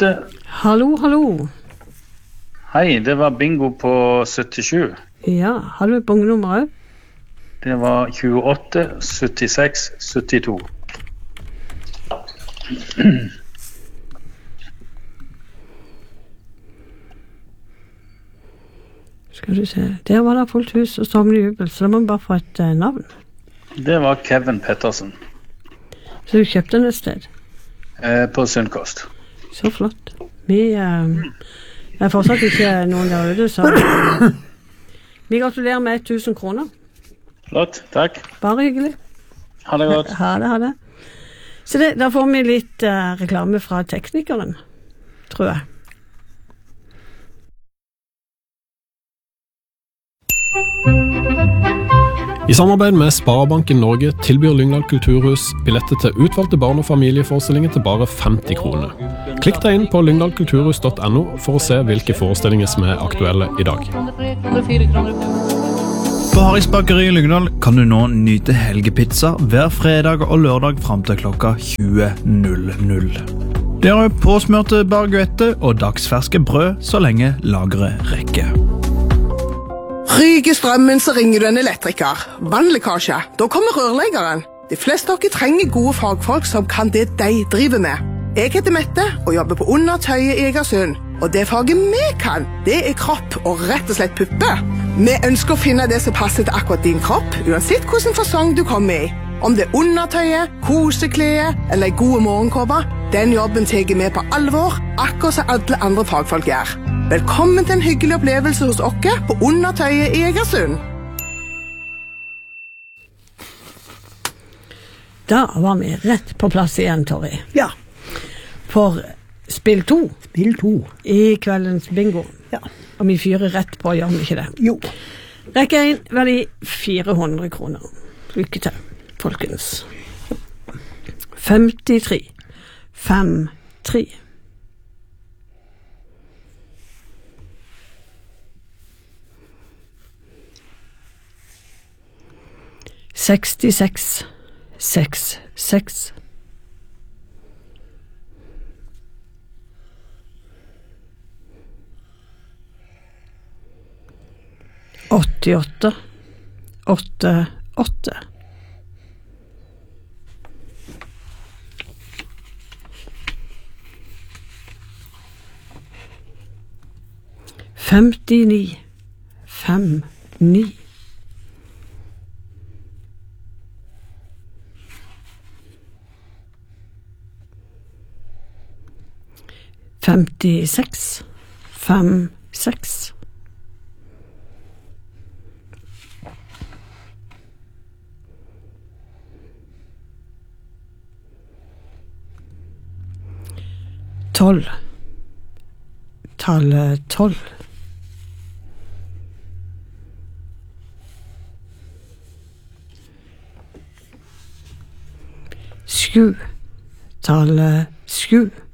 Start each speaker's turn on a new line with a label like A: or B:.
A: 28.
B: Hallo, hallo.
A: Hei, det var bingo på 77.
B: Ja, har du et bongenummer også?
A: Det var 28, 76, 72.
B: Skal du se, der var det fullt hus og stormende jubel, så da må vi bare få et navn.
A: Det var Kevin Pettersen.
B: Så du kjøpte den et sted?
A: På Sundkost.
B: Så flott. Vi er fortsatt ikke noen der ute, så vi gratulerer med 1000 kroner.
A: Flott, takk.
B: Bare hyggelig.
A: Ha det godt.
B: Ha det. Så da får vi litt reklame fra teknikeren, tror jeg.
C: I samarbeid med Sparebanken Norge tilbyr Lyngdal Kulturhus billetter til utvalgte barn- og familieforestillinger til bare 50 kroner. Klikk deg inn på lyngdalkulturhus.no for å se hvilke forestillinger som er aktuelle i dag.
D: På Harris Bakeri i Lyngdal kan du nå nyte helgepizza hver fredag og lørdag frem til klokka 20.00. Det er påsmørte baguette og dagsferske brød så lenge lageret rekker.
E: Ryker strømmen, så ringer du en elektriker. Vannlekkasje, da kommer rørleggeren. De fleste av dere trenger gode fagfolk som kan det de driver med. Jeg heter Mette og jobber på Undertøyet i Egersund. Og det faget vi kan, det er kropp og rett og slett puppe. Vi ønsker å finne det som passer til akkurat din kropp, uansett hvilken fasong du kommer i. Om det er undertøyet, koseklede eller en god morgenkåpe, den jobben tar vi på alvor, akkurat som alle andre fagfolk gjør. Velkommen til en hyggelig opplevelse hos oss på Undertøyet i Egersund.
B: Da var vi rett på plass igjen, Torri.
F: Ja.
B: For spill 2.
F: Spill 2.
B: I kveldens bingo.
F: Ja.
B: Og vi fyrer rett på, gjør vi ikke det?
F: Jo.
B: Rekke 1, verdi 400 kroner. Lykke til, folkens. 53. 5-3. 66. 6-6. 88. 8-8. 59. 5-9. 56. 5-6. 12. Tallet 12. 7. Tallet 7.